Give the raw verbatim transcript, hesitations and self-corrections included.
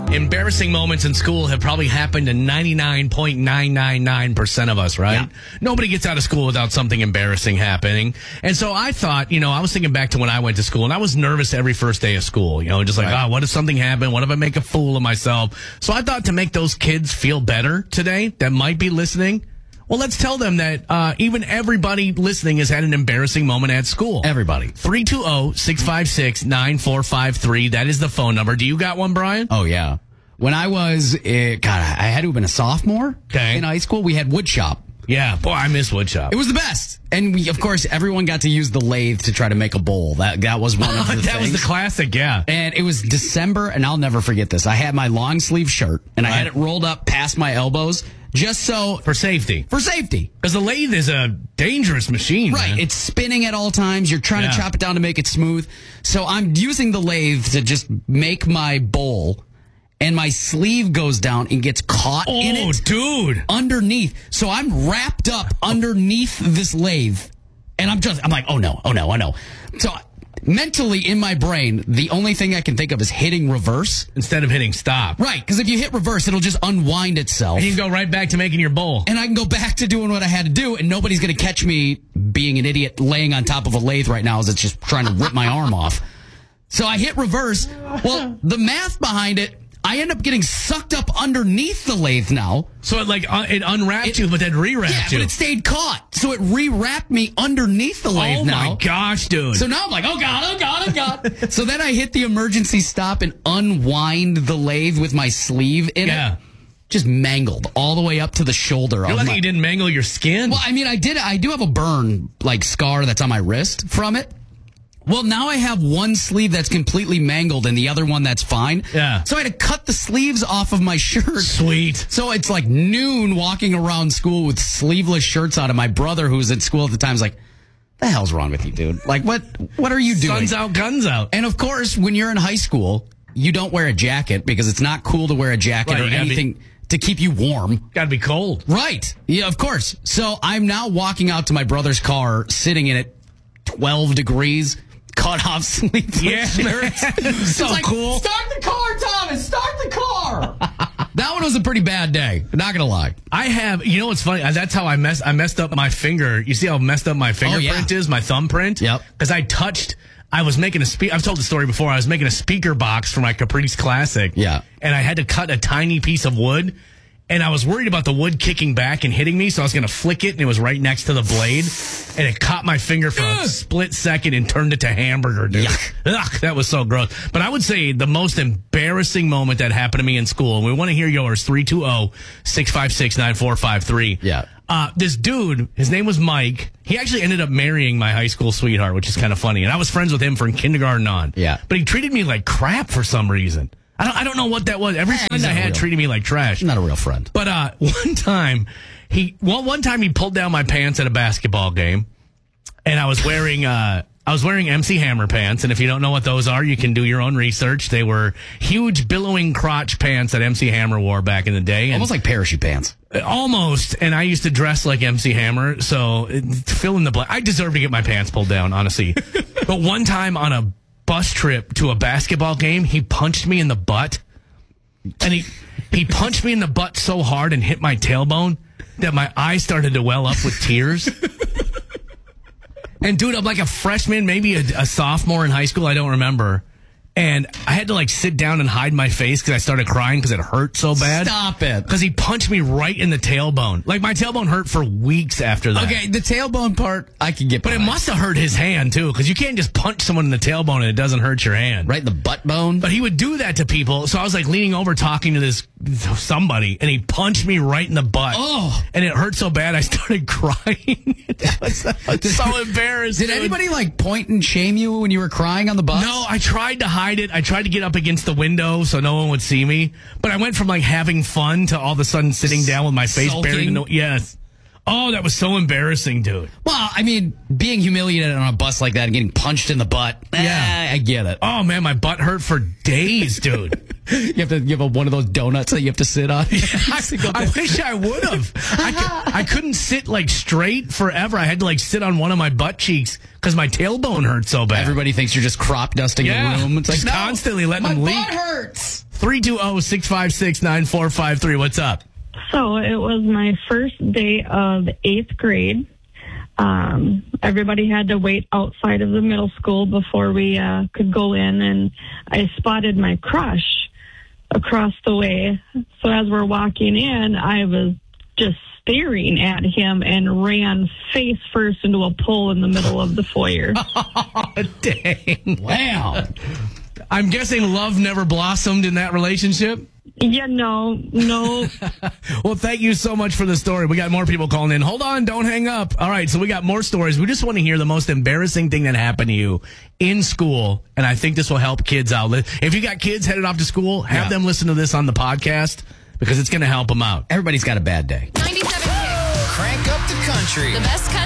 Embarrassing moments in school have probably happened to ninety-nine point nine nine nine percent of us, right? Yeah. Nobody gets out of school without something embarrassing happening. And so I thought, you know, I was thinking back to when I went to school, and I was nervous every first day of school, you know, just like, Right. ah, what if something happened? What if I make a fool of myself? So I thought to make those kids feel better today that might be listening, well, let's tell them that uh, even everybody listening has had an embarrassing moment at school. Everybody. three two zero, six five six, nine four five three. That is the phone number. Do you got one, Brian? Oh, yeah. When I was, uh, God, I had to have been a sophomore Okay. in high school. We had wood shop. Yeah. Boy, I miss woodshop. It was the best. And we, of course, everyone got to use the lathe to try to make a bowl. That that was one of the that things. was the classic, yeah. And it was December, and I'll never forget this. I had my long sleeve shirt, and I had it rolled up past my elbows, just so For safety. for safety. Because the lathe is a dangerous machine. Right. man. It's spinning at all times. You're trying Yeah. to chop it down to make it smooth. So I'm using the lathe to just make my bowl, and my sleeve goes down and gets caught Oh, in it dude. underneath. So I'm wrapped up underneath this lathe, and I'm just, I'm like, oh no, oh no, oh no. So mentally in my brain, the only thing I can think of is hitting reverse. Instead of hitting stop. Right. Because if you hit reverse, it'll just unwind itself. And you can go right back to making your bowl. And I can go back to doing what I had to do, and nobody's going to catch me being an idiot laying on top of a lathe right now as it's just trying to rip my arm off. So I hit reverse. Well, the math behind it, I end up getting sucked up underneath the lathe now. So it like uh, it unwrapped It- you, but then rewrapped Yeah, you. but it stayed caught. So it re-wrapped me underneath the lathe oh now. my gosh, dude. So now I'm like, oh God, oh God, oh God. So then I hit the emergency stop and unwind the lathe with my sleeve in yeah. it. Just mangled all the way up to the shoulder. You're of lucky my- you didn't mangle your skin. Well, I mean, I did. I do have a burn, like, scar that's on my wrist from it. Well, now I have one sleeve that's completely mangled and the other one that's fine. Yeah. So I had to cut the sleeves off of my shirt. Sweet. So it's like noon walking around school with sleeveless shirts on, and my brother, who was at school at the time, is like, the hell's wrong with you, dude? Like, what, what are you doing? Sun's out, guns out. And of course, when you're in high school, you don't wear a jacket because it's not cool to wear a jacket Right, or you gotta be- anything to keep you warm. Gotta be cold. Right. Yeah, of course. So I'm now walking out to my brother's car, sitting in it, twelve degrees, cut off sleeveless Yeah. shirts. So It's like, cool. Start the car, Thomas. Start the car. That one was a pretty bad day. Not gonna lie. I have, you know what's funny? That's how I messed, I messed up my finger. You see how messed up my fingerprint is, my thumbprint? Yep. Because I touched, I was making a speak. I've told the story before. I was making a speaker box for my Caprice Classic. Yeah. And I had to cut a tiny piece of wood. And I was worried about the wood kicking back and hitting me, so I was going to flick it, and it was right next to the blade. And it caught my finger for a split second and turned it to hamburger, dude. Yuck. Ugh, that was so gross. But I would say the most embarrassing moment that happened to me in school, and we want to hear yours, three two zero, six five six, nine four five three. Yeah. Uh, this dude, his name was Mike. He actually ended up marrying my high school sweetheart, which is kind of funny. And I was friends with him from kindergarten on. Yeah. But he treated me like crap for some reason. I don't, I don't know what that was. Every friend he's I not had real. treated me like trash. Not a real friend. But uh, one time, he well, one time he pulled down my pants at a basketball game, and I was wearing uh, I was wearing M C Hammer pants. And if you don't know what those are, you can do your own research. They were huge billowing crotch pants that M C Hammer wore back in the day, and Almost like parachute pants. almost. And I used to dress like M C Hammer, so uh, fill in the blank. I deserve to get my pants pulled down, honestly. But one time on a bus trip to a basketball game, he punched me in the butt. And he he punched me in the butt so hard and hit my tailbone that my eyes started to well up with tears. And dude, I'm like a freshman, maybe a, a sophomore in high school. I don't remember. And I had to like sit down and hide my face because I started crying because it hurt so bad. Stop it. Because he punched me right in the tailbone. Like my tailbone hurt for weeks after that. Okay, the tailbone part, I can get But it behind. must have hurt his hand too, because you can't just punch someone in the tailbone and it doesn't hurt your hand. Right in the butt bone. But he would do that to people. So I was like leaning over talking to this somebody, and he punched me right in the butt. Oh. And it hurt so bad I started crying. That was, I was so embarrassed. Did dude. anybody like point and shame you when you were crying on the bus? No, I tried to hide it. I tried to get up against the window so no one would see me. But I went from like having fun to all of a sudden sitting down with my face Sulking? buried in the... Yes. Oh, that was so embarrassing, dude. Well, I mean, being humiliated on a bus like that and getting punched in the butt. Yeah. eh, I get it. Oh, man, my butt hurt for days, dude. You have to give a one of those donuts that you have to sit on. I, I wish I would have. I, cou- I couldn't sit like straight forever. I had to like sit on one of my butt cheeks because my tailbone hurt so bad. Everybody thinks you're just crop dusting Yeah. the room. It's like Just no, constantly letting my them leak. butt hurts. three two zero, six five six, nine four five three. What's up? So it was my first day of eighth grade. Um, everybody had to wait outside of the middle school before we uh, could go in, and I spotted my crush across the way. So as we're walking in, I was just staring at him and ran face first into a pole in the middle of the foyer. Oh, dang. Wow. I'm guessing love never blossomed in that relationship? Yeah, no, no. Well, thank you so much for the story. We got more people calling in. Hold on, don't hang up. All right, so we got more stories. We just want to hear the most embarrassing thing that happened to you in school, and I think this will help kids out. If you got kids headed off to school, have yeah. them listen to this on the podcast because it's going to help them out. Everybody's got a bad day. ninety-seven Crank up the country. The best country.